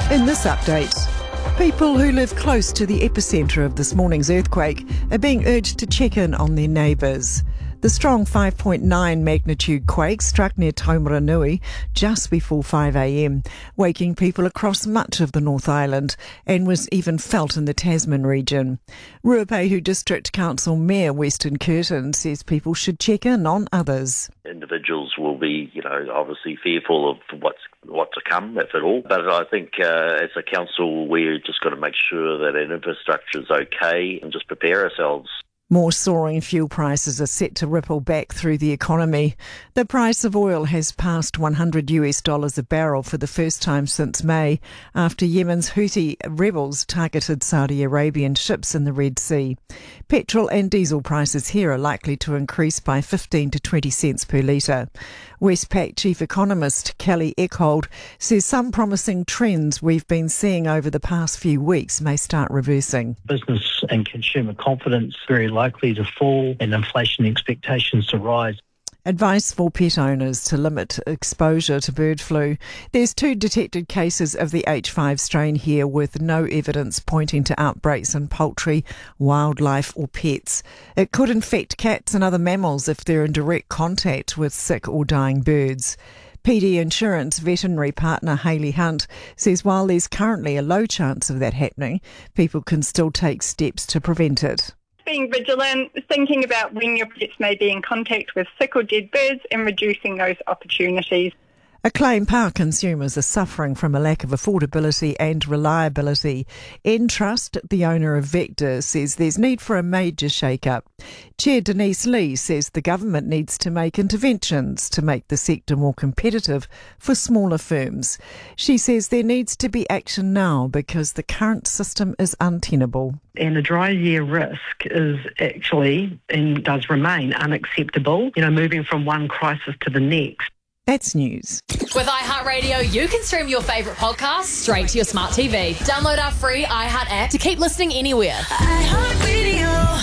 In this update, people who live close to the epicentre of this morning's earthquake are being urged to check in on their neighbours. The strong 5.9 magnitude quake struck near Taumaranui just before 5 a.m, waking people across much of the North Island and was even felt in the Tasman region. Ruapehu District Council Mayor Weston Curtin says people should check in on others. Individuals will be, obviously fearful of what to come, if at all. But I think as a council, we're just got to make sure that our infrastructure is okay and just prepare ourselves. More soaring fuel prices are set to ripple back through the economy. The price of oil has passed $100 a barrel for the first time since May, after Yemen's Houthi rebels targeted Saudi Arabian ships in the Red Sea. Petrol and diesel prices here are likely to increase by 15 to 20 cents per litre. Westpac chief economist Kelly Eckhold says some promising trends we've been seeing over the past few weeks may start reversing. Business and consumer confidence very likely to fall and inflation expectations to rise. Advice for pet owners to limit exposure to bird flu. There's 2 detected cases of the H5 strain here with no evidence pointing to outbreaks in poultry, wildlife or pets. It could infect cats and other mammals if they're in direct contact with sick or dying birds. PD Insurance veterinary partner Hayley Hunt says while there's currently a low chance of that happening, people can still take steps to prevent it. Being vigilant, thinking about when your pets may be in contact with sick or dead birds and reducing those opportunities. Acclaim Power consumers are suffering from a lack of affordability and reliability. Entrust, the owner of Vector, says there's need for a major shake-up. Chair Denise Lee says the government needs to make interventions to make the sector more competitive for smaller firms. She says there needs to be action now because the current system is untenable. And a dry year risk is actually and does remain unacceptable, moving from one crisis to the next. That's news. With iHeartRadio, you can stream your favourite podcasts straight to your smart TV. Download our free iHeart app to keep listening anywhere. iHeartRadio.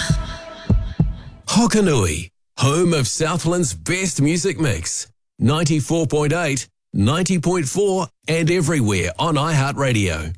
Hokanui, home of Southland's best music mix. 94.8, 90.4 and everywhere on iHeartRadio.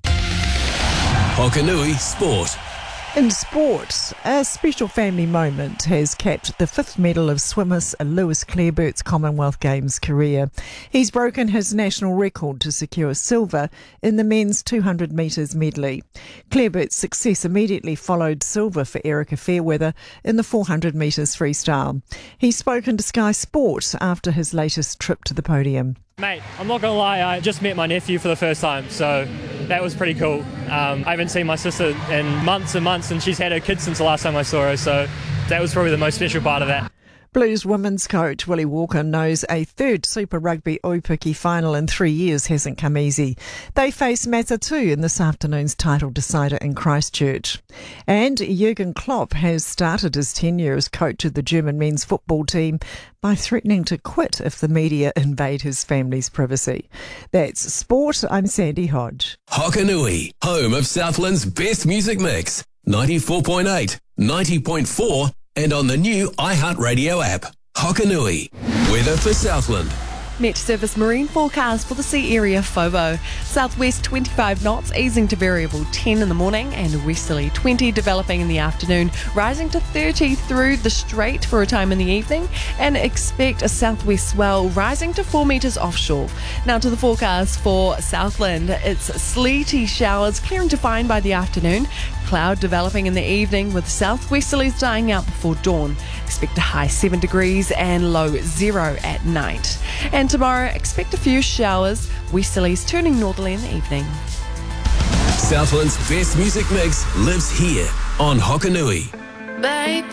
Hokanui Sport. In sport, a special family moment has capped the 5th medal of swimmer Lewis Clarebert's Commonwealth Games career. He's broken his national record to secure silver in the men's 200 metres medley. Clarebert's success immediately followed silver for Erica Fairweather in the 400 metres freestyle. He's spoken to Sky Sport after his latest trip to the podium. Mate, I'm not going to lie, I just met my nephew for the first time, so that was pretty cool. I haven't seen my sister in months and months, and she's had her kids since the last time I saw her, so that was probably the most special part of that. Blues women's coach Willie Walker knows a 3rd Super Rugby Aupiki final in 3 years hasn't come easy. They face Matatu in this afternoon's title decider in Christchurch. And Jurgen Klopp has started his tenure as coach of the German men's football team by threatening to quit if the media invade his family's privacy. That's sport. I'm Sandy Hodge. Hokanui, home of Southland's best music mix. 94.8, 90.4 and on the new iHeartRadio app. Hokanui, weather for Southland. Met Surface marine forecast for the sea area FOVO. Southwest 25 knots, easing to variable 10 in the morning and westerly 20 developing in the afternoon, rising to 30 through the strait for a time in the evening, and expect a southwest swell rising to 4 metres offshore. Now to the forecast for Southland. It's sleety showers clearing to fine by the afternoon, cloud developing in the evening with southwesterlies dying out before dawn. Expect a high 7 degrees and low 0 at night. And tomorrow, expect a few showers, westerlies turning northerly in the evening. Southland's best music mix lives here on Hokanui. Baby.